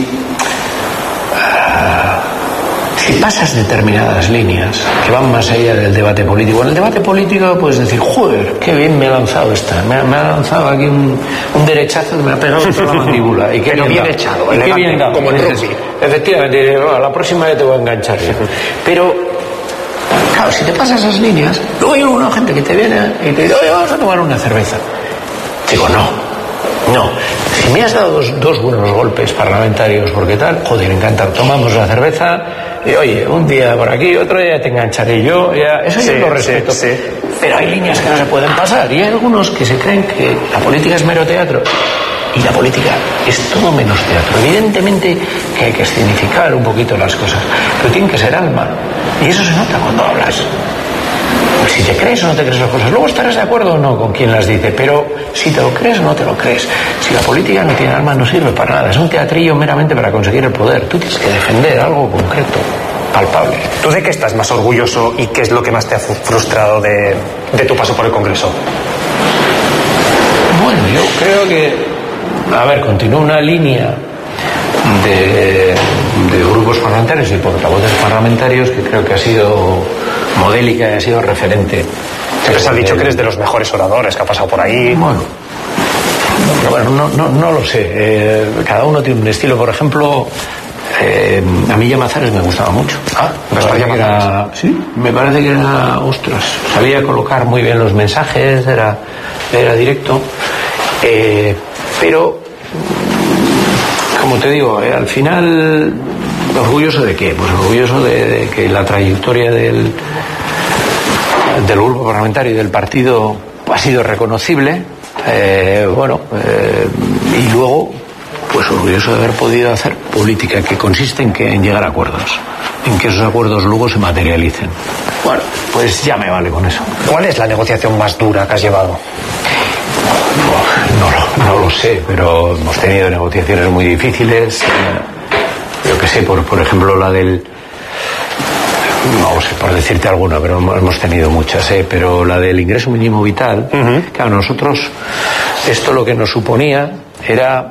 Si pasas determinadas líneas que van más allá del debate político, en el debate político puedes decir, joder, qué bien me ha lanzado esta, me ha, me ha lanzado aquí un, un derechazo que me ha pegado en toda la mandíbula. Y qué Pero bien, bien echado, y qué bien dado. Como el rugby. Efectivamente, bueno, la próxima vez te voy a enganchar. Pero, claro, si te pasas esas líneas, luego hay una gente que te viene y te dice, oye, vamos a tomar una cerveza. Digo, no. No, si me has dado dos, dos buenos golpes parlamentarios, porque tal, joder, me encanta, tomamos la cerveza y oye, un día por aquí, otro día te engancharé yo, ya, eso sí, yo lo respeto. Sí, sí. Pero hay líneas que no se pueden pasar y hay algunos que se creen que la política es mero teatro y la política es todo menos teatro. Evidentemente que hay que escenificar un poquito las cosas, pero tiene que ser alma y eso se nota cuando hablas. Si te crees o no te crees las cosas, luego estarás de acuerdo o no con quien las dice, pero si te lo crees o no te lo crees, si la política no tiene alma no sirve para nada, es un teatrillo meramente para conseguir el poder. Tú tienes que defender algo concreto, palpable. ¿Tú de qué estás más orgulloso y qué es lo que más te ha frustrado de, de tu paso por el Congreso? Bueno, yo creo que, a ver, continúa una línea de, de grupos parlamentarios y portavoces parlamentarios que creo que ha sido modélica y ha sido referente Siempre se ha dicho que eres de los mejores oradores que ha pasado por ahí. Bueno, bueno no, no, no lo sé. Eh, cada uno tiene un estilo. Por ejemplo, eh, a mí Llamazares me gustaba mucho. Ah, me parece que era, sí, me parece que era, ostras, sabía colocar muy bien los mensajes, era, era directo. Eh, pero, como te digo, eh, al final, ¿orgulloso de qué? Pues orgulloso de, de que la trayectoria del, del grupo parlamentario y del partido ha sido reconocible. Eh, bueno, eh, y luego, pues orgulloso de haber podido hacer política que consiste en, que, en llegar a acuerdos, en que esos acuerdos luego se materialicen. Bueno, pues ya me vale con eso. ¿Cuál es la negociación más dura que has llevado? No, no, no lo sé, pero hemos tenido negociaciones muy difíciles. Eh, yo que sé, por, por ejemplo, la del... No sé, por decirte alguna, pero hemos tenido muchas, ¿eh? Pero la del ingreso mínimo vital, uh-huh. Claro, nosotros, esto lo que nos suponía era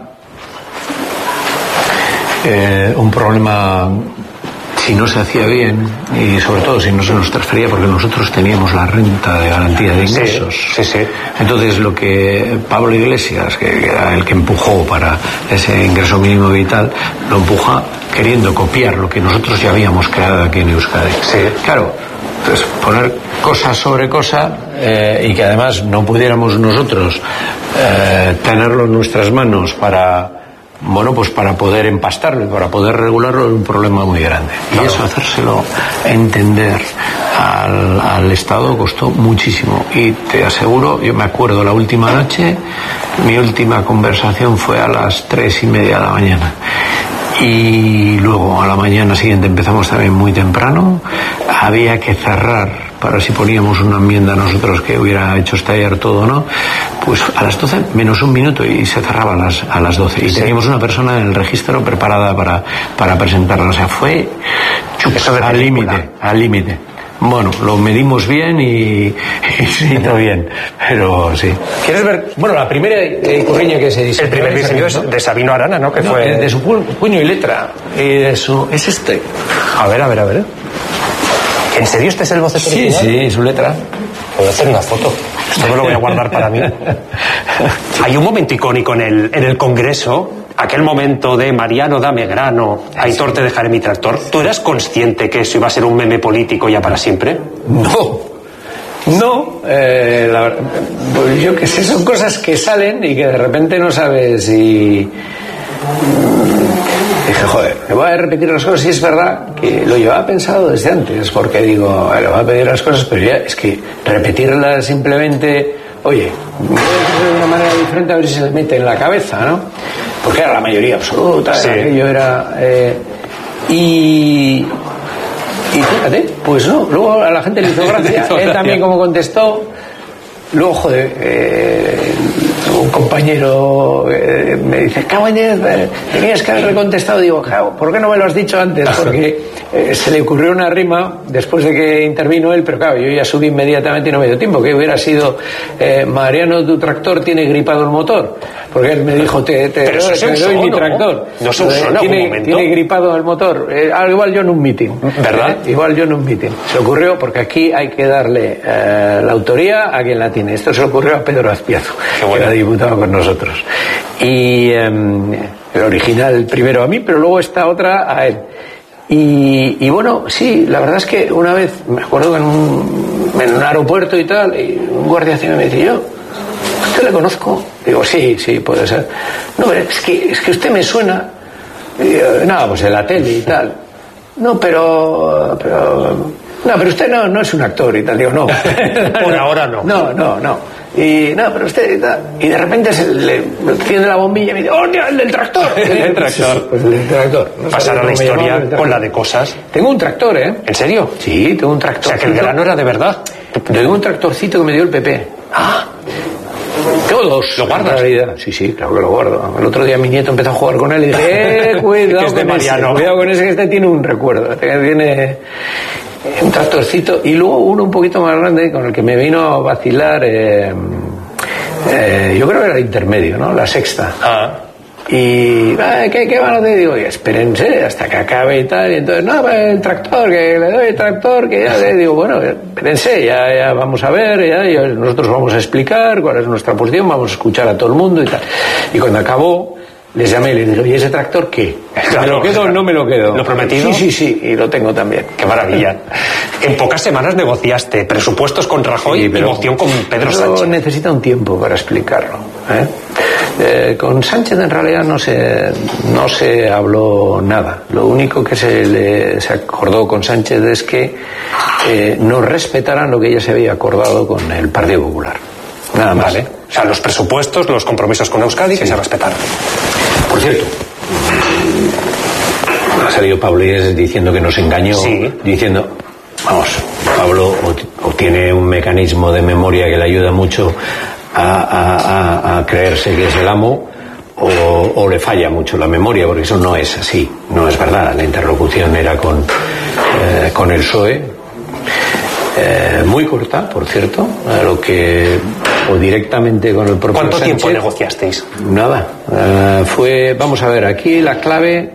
eh, un problema, si no se hacía bien, y sobre todo si no se nos transfería, porque nosotros teníamos la renta de garantía de ingresos. Sí, sí, sí. Entonces, lo que Pablo Iglesias, que era el que empujó para ese ingreso mínimo vital, lo empuja queriendo copiar lo que nosotros ya habíamos creado aquí en Euskadi. Sí. Claro, pues poner cosa sobre cosa eh, y que además no pudiéramos nosotros eh, tenerlo en nuestras manos para... Bueno, pues para poder empastarlo y para poder regularlo es un problema muy grande. Claro. Y eso, hacérselo entender al, al Estado costó muchísimo. Y te aseguro, yo me acuerdo la última noche, mi última conversación fue a las tres y media de la mañana. Y luego a la mañana siguiente empezamos también muy temprano. Había que cerrar para si poníamos una enmienda nosotros que hubiera hecho estallar todo, ¿no? Pues a las doce menos un minuto y se cerraba a las, a las doce. Y sí. Teníamos una persona en el registro preparada para, para presentarla. O sea, fue chup, al límite, al límite. Bueno, lo medimos bien y, y se hizo bien, pero sí. ¿Quieres ver? Bueno, la primera Ikurriña que se diseñó. El primer diseño es de Sabino Arana, ¿no? Que no, fue de su puño y letra. Y de su, es este. A ver, a ver, a ver. ¿En serio este es el boceto original? Sí, sí, su letra. Voy a hacer una foto. Esto me lo voy a guardar para mí. Hay un momento icónico en el, en el Congreso, aquel momento de Mariano dame grano, Aitor te dejaré mi tractor. ¿Tú eras consciente que eso iba a ser un meme político ya para siempre? No. No, eh, la, pues yo que sé, son cosas que salen y que de repente no sabes si... Dije, joder, me voy a repetir las cosas y es verdad que lo llevaba pensado desde antes, porque digo, le voy a pedir las cosas, pero ya es que repetirlas simplemente, oye, voy a decirlo de una manera diferente a ver si se les mete en la cabeza, ¿no? Porque era la mayoría absoluta, sí. Aquello era... Eh, y... Y fíjate, pues no, luego a la gente le hizo gracia, hizo él gracia. También como contestó, luego, joder, eh, un compañero eh, me dice, cago en diez, eh, tenías que haber contestado. Digo, ¿por qué no me lo has dicho antes? Porque eh, se le ocurrió una rima después de que intervino él, pero claro, yo ya subí inmediatamente y no me dio tiempo, que hubiera sido eh, Mariano, tu tractor tiene gripado el motor, porque él me dijo, te, te, te, te doy usó, mi tractor. No, no se usó en tiene, algún momento. Tiene gripado el motor, eh, igual yo en un meeting, ¿verdad? Eh, igual yo en un meeting. Se ocurrió porque aquí hay que darle eh, la autoría a quien la tiene. Esto se ocurrió a Pedro Azpiazu, que era diputado con nosotros. Y eh, el original primero a mí, pero luego esta otra a él. Y, y bueno, sí, la verdad es que una vez, me acuerdo que en un, en un aeropuerto y tal, y un guardia civil me dice, yo, ¿usted le conozco? Digo, sí, sí, puede ser. No, pero es que, es que usted me suena. Y digo, no, pues en la tele y tal. No, pero... pero no, pero usted no, no es un actor y tal. Digo, no. Por ahora no. No, no, no. Y no, pero usted y tal. Y de repente se le enciende la bombilla y me dice, ¡oh, el del tractor! El tractor. Pues el del tractor. No pasará la historia con la de cosas. Tengo un tractor, ¿eh? ¿En serio? Sí, tengo un tractor. O sea, que el grano era de verdad. Tengo un tractorcito que me dio el P P. Ah. Tengo dos. ¿Lo guardas? Sí, sí, claro que lo guardo. El otro día mi nieto empezó a jugar con él y dije, eh, cuidado es de con Mariano. ese. Cuidado con ese, que este tiene un recuerdo. Tiene un tractorcito. Y luego uno un poquito más grande con el que me vino a vacilar, eh, eh, yo creo que era el intermedio, ¿no? La sexta. Ah. Y, ¿qué, qué van a hacer? Digo, espérense hasta que acabe y tal. Y entonces, no, el tractor, que le doy el tractor, que ya le digo, bueno, espérense, ya, ya vamos a ver, ya, ya nosotros vamos a explicar cuál es nuestra posición, vamos a escuchar a todo el mundo y tal. Y cuando acabó, les llamé y les dije, ¿y ese tractor qué? Claro, ¿me lo quedo o no me lo quedo? ¿Lo prometido? Sí, sí, sí, y lo tengo también. ¡Qué maravilla! En pocas semanas negociaste presupuestos con Rajoy sí, y moción con Pedro Sánchez. Necesita un tiempo para explicarlo, ¿eh? Eh, con Sánchez en realidad no se, no se habló nada. Lo único que se, le, se acordó con Sánchez es que eh, no respetaran lo que ya se había acordado con el Partido Popular. Nada más. Vale. O sea, los presupuestos, los compromisos con Euskadi, sí, que se respetaron. Por cierto, ha salido Pablo Iglesias diciendo que nos engañó, sí. diciendo, vamos, Pablo o, o tiene un mecanismo de memoria que le ayuda mucho a, a, a, a creerse que es el amo, o, o le falla mucho la memoria, porque eso no es así, no es verdad. La interlocución era con, eh, con el P S O E, eh, muy corta, por cierto, a lo que o directamente con el propio ¿Cuánto Sánchez. tiempo negociasteis? Nada, uh, fue, vamos a ver, aquí la clave,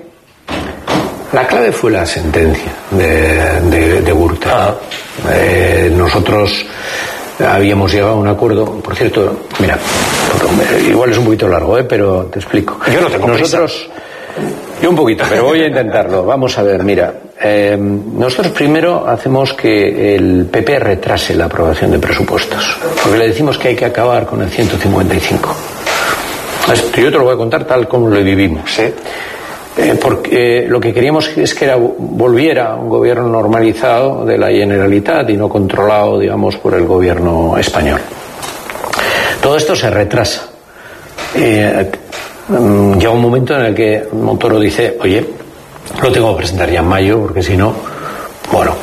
la clave fue la sentencia de, de, de Gürtel. Ah. Eh, nosotros habíamos llegado a un acuerdo, por cierto, mira, igual es un poquito largo, ¿eh? Pero te explico. Yo no tengo Nosotros, prisa. Yo un poquito, pero voy a intentarlo. Vamos a ver, mira, eh, nosotros primero hacemos que el P P retrase la aprobación de presupuestos, porque le decimos que hay que acabar con el ciento cincuenta y cinco. Esto yo te lo voy a contar tal como lo vivimos, ¿eh? Eh, porque eh, lo que queríamos es que era, volviera un gobierno normalizado de la Generalitat y no controlado, digamos, por el gobierno español. Todo esto se retrasa. Eh, llega un momento en el que Montoro dice, oye, lo tengo que presentar ya en mayo, porque si no, bueno,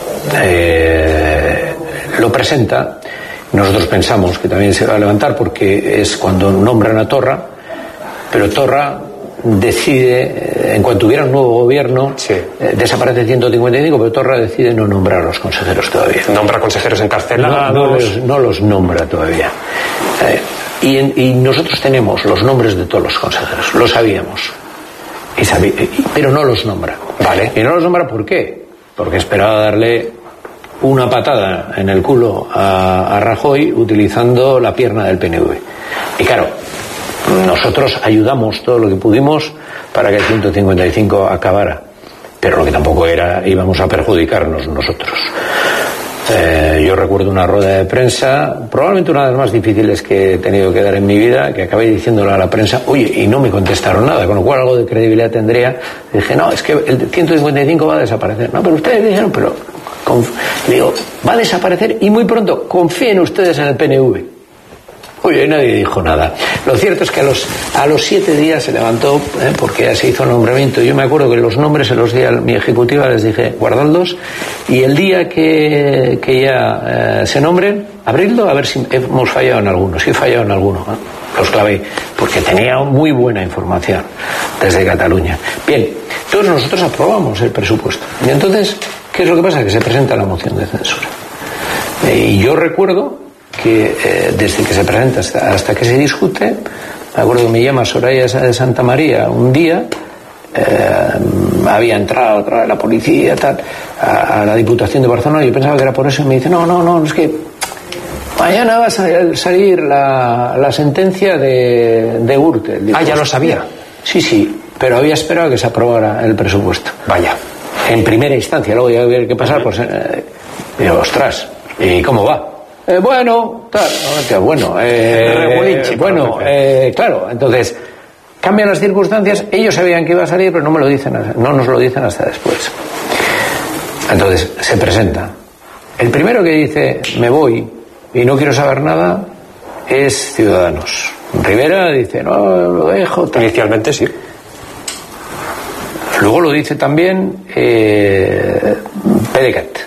eh, lo presenta. Nosotros pensamos que también se va a levantar porque es cuando nombran a Torra, pero Torra decide, en cuanto hubiera un nuevo gobierno, sí. eh, desaparece el ciento cincuenta y cinco, pero Torra decide no nombrar a los consejeros todavía. ¿Nombra consejeros encarcelados? No, no, los, no los nombra todavía. Eh, y, en, y nosotros tenemos los nombres de todos los consejeros, lo sabíamos, y sabí, y, pero no los nombra. Vale. Y no los nombra ¿por qué? Porque esperaba darle una patada en el culo a, a Rajoy utilizando la pierna del P N V. Y claro, nosotros ayudamos todo lo que pudimos para que el ciento cincuenta y cinco acabara, pero lo que tampoco era, íbamos a perjudicarnos nosotros. Eh, yo recuerdo una rueda de prensa, probablemente una de las más difíciles que he tenido que dar en mi vida, que acabé diciéndole a la prensa, oye, y no me contestaron nada, con lo cual algo de credibilidad tendría. Dije, no, es que el ciento cincuenta y cinco va a desaparecer. No, pero ustedes dijeron, pero conf... digo, va a desaparecer y muy pronto, confíen ustedes en el P N V. Oye, nadie dijo nada. Lo cierto es que a los, a los siete días se levantó, ¿eh? porque ya se hizo el nombramiento. Yo me acuerdo que los nombres se los di a mi ejecutiva, les dije, guardadlos, y el día que, que ya eh, se nombren, abridlo, a ver si hemos fallado en alguno. Si he fallado en alguno, ¿eh? Los clavé, porque tenía muy buena información desde Cataluña. Bien, entonces nosotros aprobamos el presupuesto. Y entonces, ¿qué es lo que pasa? Que se presenta la moción de censura. Eh, y yo recuerdo que eh, desde que se presenta hasta, hasta que se discute, me acuerdo que me llama Soraya de Santa María un día, eh, había entrado otra vez la policía tal, a, a la Diputación de Barcelona, y yo pensaba que era por eso, y me dice, no, no, no, es que mañana va a salir la, la sentencia de, de Gürtel. Digo, ah, ya lo sabía. Sí, sí, pero había esperado a que se aprobara el presupuesto. Vaya. En primera instancia, luego ya había que pasar, pues, eh, digo, ostras, ¿y cómo va? Eh, bueno, tal, no, bueno, eh, bueno, eh, claro, entonces cambian las circunstancias, ellos sabían que iba a salir, pero no me lo dicen, no nos lo dicen hasta después. Entonces se presenta. El primero que dice me voy y no quiero saber nada es Ciudadanos. Rivera dice no, lo dejo. Tal. Inicialmente sí. Luego lo dice también eh, P D C A T.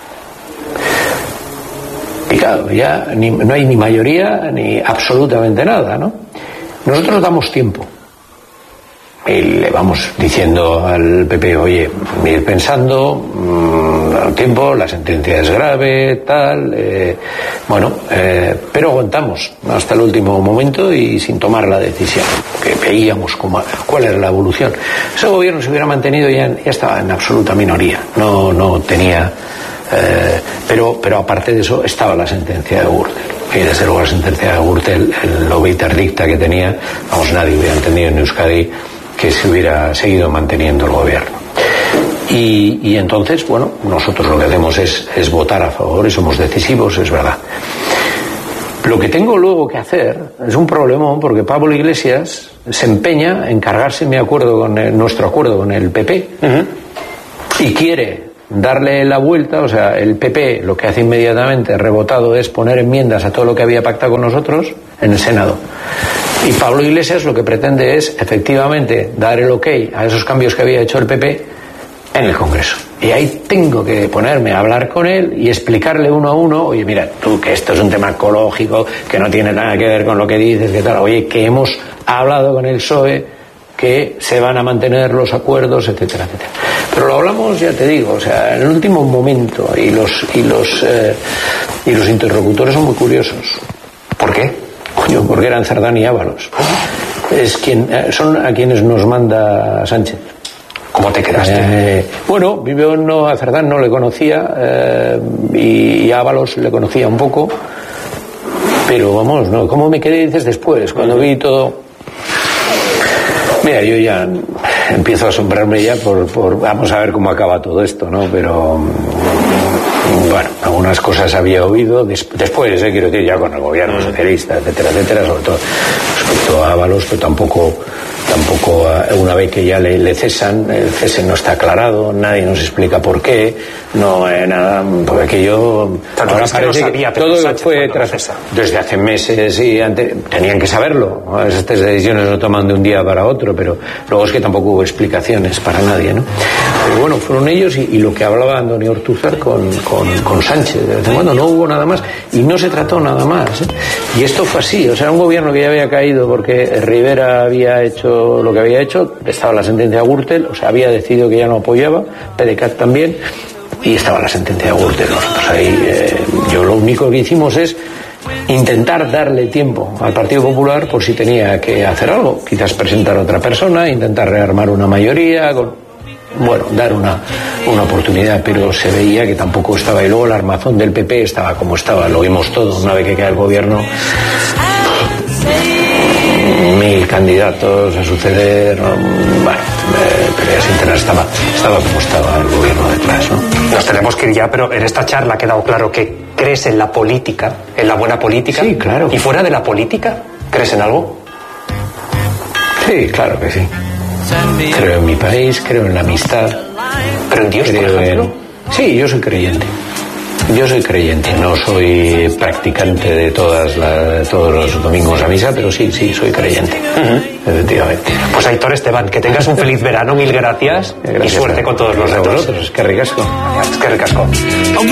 Y claro, ya ni, no hay ni mayoría ni absolutamente nada, ¿no? Nosotros damos tiempo. y le vamos diciendo al P P, oye, ir pensando, mmm, al tiempo, la sentencia es grave, tal, eh, bueno, eh, pero aguantamos hasta el último momento y sin tomar la decisión, que veíamos cómo, cuál era la evolución. Ese gobierno se hubiera mantenido ya, ya estaba en absoluta minoría, no, no tenía, eh, pero, pero aparte de eso estaba la sentencia de Gürtel. Y desde luego la sentencia de Gürtel, el obiter dicta que tenía, vamos, nadie hubiera entendido en Euskadi que se hubiera seguido manteniendo el gobierno. Y, y entonces, bueno, nosotros lo que hacemos es, es votar a favor y somos decisivos, es verdad. Lo que tengo luego que hacer es un problemón porque Pablo Iglesias se empeña en cargarse mi acuerdo con el, nuestro acuerdo con el P P, uh-huh, y quiere darle la vuelta. O sea, el P P lo que hace inmediatamente rebotado es poner enmiendas a todo lo que había pactado con nosotros en el Senado. Y Pablo Iglesias lo que pretende es efectivamente dar el ok a esos cambios que había hecho el P P en el Congreso. Y ahí tengo que ponerme a hablar con él y explicarle uno a uno, oye, mira, tú, que esto es un tema ecológico, que no tiene nada que ver con lo que dices, que tal, oye, que hemos hablado con el P S O E, que se van a mantener los acuerdos, etcétera, etcétera. Pero lo hablamos, ya te digo, o sea, en el último momento, y los y los eh, y los interlocutores son muy curiosos. ¿Por qué? Coño, porque eran Cerdán y Ábalos. Es quien, son a quienes nos manda Sánchez. ¿Cómo te quedaste? Eh, bueno, yo no, a Cerdán no le conocía, eh, y a Ábalos le conocía un poco, pero vamos, no. ¿Cómo me quedé, dices, después? Cuando vi todo... Mira, yo ya empiezo a asombrarme ya por, por... Vamos a ver cómo acaba todo esto, ¿no? Pero... Bueno, algunas cosas había oído des, después, eh, quiero decir, ya con el gobierno socialista, etcétera, etcétera, sobre todo respecto a Ábalos, pero tampoco, tampoco una vez que ya le, le cesan, el cese no está aclarado, nadie nos explica por qué, no eh, nada, porque aquello ahora parece que, no sabía, que todo fue tras, desde hace meses y antes, tenían que saberlo, ¿no? Estas decisiones no toman de un día para otro, pero luego es que tampoco hubo explicaciones para nadie, ¿no? Pero bueno, fueron ellos y, y lo que hablaba Antonio Ortúzar con, con, con Sánchez, de bueno, no hubo nada más y no se trató nada más, ¿eh? Y esto fue así, o sea, un gobierno que ya había caído porque Rivera había hecho lo que había hecho, estaba la sentencia de Gürtel, o sea, había decidido que ya no apoyaba, P D C A T también, y estaba la sentencia de Gürtel. Nosotros ahí, eh, yo lo único que hicimos es intentar darle tiempo al Partido Popular por si tenía que hacer algo, quizás presentar a otra persona, intentar rearmar una mayoría, con, bueno, dar una, una oportunidad, pero se veía que tampoco estaba, y luego el armazón del P P estaba como estaba, lo vimos todo, una vez que cae el gobierno, mil candidatos a suceder, bueno, eh, peleas internas, estaba, estaba como estaba el gobierno detrás, ¿no? Nos tenemos que ir ya, pero en esta charla ha quedado claro que crees en la política, en la buena política. Sí, claro. ¿Y fuera de la política, crees en algo? Sí, claro que sí. Creo en mi país, creo en la amistad. ¿Pero en Dios, creo por ejemplo? En... Sí, yo soy creyente. Yo soy creyente, no soy practicante de todas la, de todos los domingos a misa, pero sí, sí, soy creyente, uh-huh, efectivamente. Pues Aitor Esteban, que tengas un feliz verano, mil gracias, gracias y suerte a, con todos los retos. A vosotros, es que ricasco. Es que ricasco.